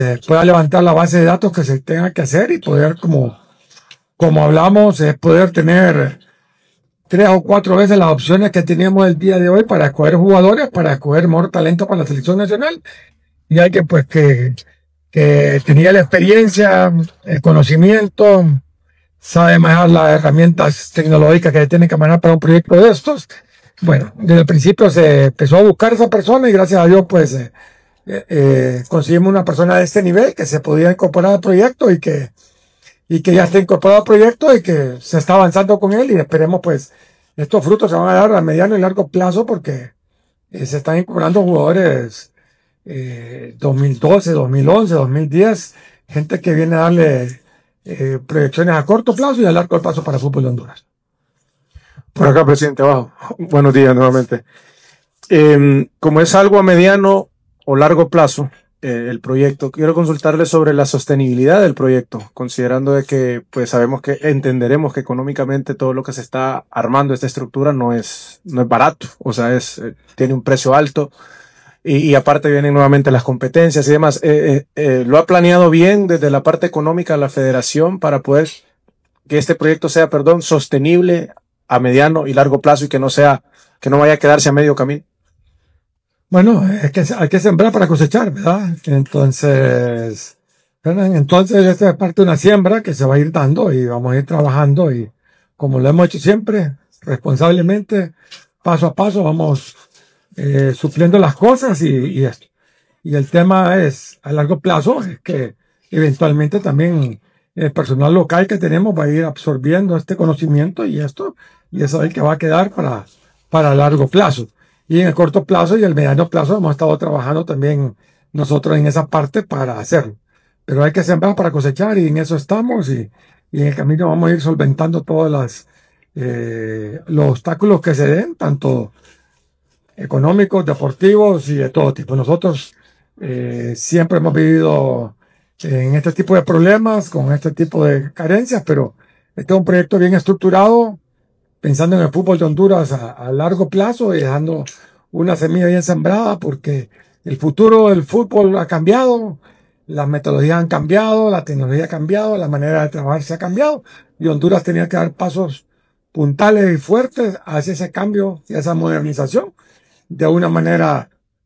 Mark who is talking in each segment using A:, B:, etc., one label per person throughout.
A: pueda levantar la base de datos que se tenga que hacer y poder, como hablamos, es poder tener 3 o 4 veces las opciones que teníamos el día de hoy para escoger jugadores, para escoger mejor talento para la selección nacional. Y hay que tenía la experiencia, el conocimiento, sabe manejar las herramientas tecnológicas que tienen que manejar para un proyecto de estos. Bueno, desde el principio se empezó a buscar esa persona y gracias a Dios pues conseguimos una persona de este nivel que se podía incorporar al proyecto y que ya está incorporado al proyecto y que se está avanzando con él y esperemos pues estos frutos se van a dar a mediano y largo plazo porque se están incorporando jugadores 2012, 2011, 2010, gente que viene a darle proyecciones a corto plazo y a largo plazo para el fútbol de Honduras.
B: Por acá, presidente, abajo. Buenos días nuevamente. Como es algo a mediano o largo plazo, el proyecto, quiero consultarle sobre la sostenibilidad del proyecto, considerando de que pues entenderemos que económicamente todo lo que se está armando, esta estructura no es barato, o sea, tiene un precio alto y aparte vienen nuevamente las competencias y demás. ¿Lo ha planeado bien desde la parte económica la federación para poder que este proyecto sea, sostenible a mediano y largo plazo y que no vaya a quedarse a medio camino?
A: Bueno, es que hay que sembrar para cosechar, ¿verdad? Entonces esta es parte de una siembra que se va a ir dando y vamos a ir trabajando y como lo hemos hecho siempre, responsablemente, paso a paso, vamos supliendo las cosas y esto. Y el tema es, a largo plazo, es que eventualmente también el personal local que tenemos va a ir absorbiendo este conocimiento y eso es el que va a quedar para largo plazo. Y en el corto plazo y el mediano plazo hemos estado trabajando también nosotros en esa parte para hacerlo. Pero hay que sembrar para cosechar y en eso estamos y en el camino vamos a ir solventando todos los obstáculos que se den, tanto económicos, deportivos y de todo tipo. Nosotros siempre hemos vivido en este tipo de problemas, con este tipo de carencias, pero este es un proyecto bien estructurado, pensando en el fútbol de Honduras a largo plazo y dejando una semilla bien sembrada porque el futuro del fútbol ha cambiado, las metodologías han cambiado, la tecnología ha cambiado, la manera de trabajar se ha cambiado y Honduras tenía que dar pasos puntales y fuertes hacia ese cambio y esa modernización de una manera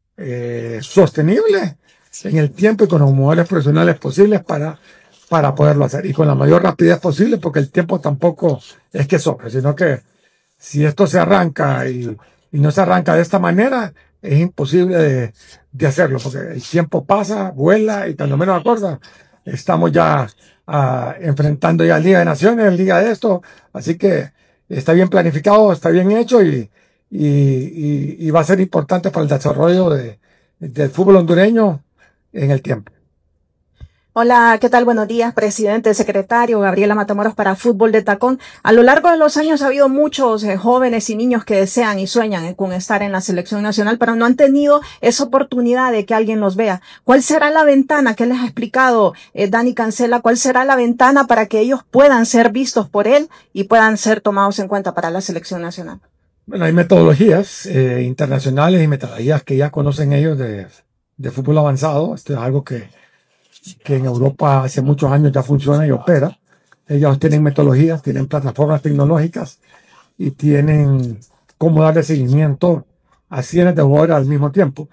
A: sostenible en el tiempo y con los mejores profesionales posibles para poderlo hacer y con la mayor rapidez posible porque el tiempo tampoco es que sobre, sino que si esto se arranca y no se arranca de esta manera, es imposible de hacerlo porque el tiempo pasa, vuela y cuando menos acuerda, estamos ya enfrentando ya Liga de Naciones, Liga de esto, así que está bien planificado, está bien hecho y va a ser importante para el desarrollo del fútbol hondureño en el tiempo.
C: Hola, ¿qué tal? Buenos días, presidente, secretario, Gabriela Matamoros para Fútbol de Tacón. A lo largo de los años ha habido muchos jóvenes y niños que desean y sueñan con estar en la selección nacional, pero no han tenido esa oportunidad de que alguien los vea. ¿Cuál será la ventana? ¿Qué les ha explicado Dani Cancela? ¿Cuál será la ventana para que ellos puedan ser vistos por él y puedan ser tomados en cuenta para la selección nacional?
A: Bueno, hay metodologías internacionales y metodologías que ya conocen ellos de fútbol avanzado. Esto es algo que en Europa hace muchos años ya funciona y opera. Ellos tienen metodologías, tienen plataformas tecnológicas y tienen cómo darle seguimiento a cientos de jugadores al mismo tiempo,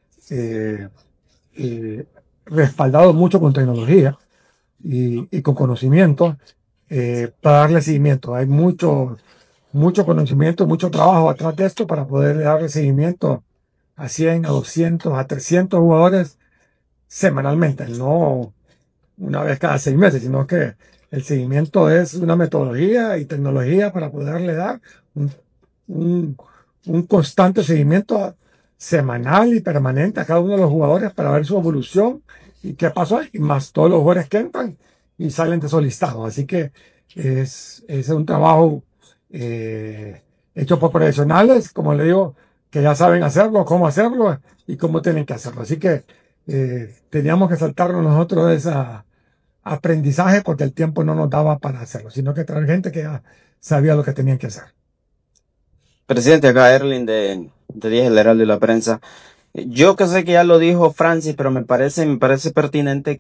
A: respaldados mucho con tecnología y con conocimiento para darle seguimiento. Hay mucho conocimiento, mucho trabajo atrás de esto para poder darle seguimiento a 100, a 200, a 300 jugadores semanalmente, no una vez cada 6 meses, sino que el seguimiento es una metodología y tecnología para poderle dar un constante seguimiento semanal y permanente a cada uno de los jugadores para ver su evolución y qué pasó, y más todos los jugadores que entran y salen de esos listados. Así que es un trabajo hecho por profesionales, como le digo, que ya saben hacerlo, cómo hacerlo y cómo tienen que hacerlo. Así que teníamos que saltarnos nosotros ese aprendizaje porque el tiempo no nos daba para hacerlo, sino que traer gente que ya sabía lo que tenían que hacer.
D: Presidente, acá Erling de 10 El Heraldo y la Prensa. Yo que sé que ya lo dijo Francis, pero me parece pertinente